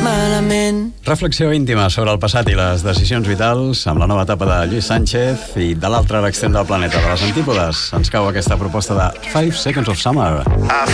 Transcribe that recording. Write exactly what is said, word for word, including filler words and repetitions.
malament. Reflexió íntima sobre el passat i les decisions vitals amb la nova etapa de Lluís Sánchez, i de l'altre extrem del planeta, de les antípodes, ens cau aquesta proposta de Five Seconds of Summer.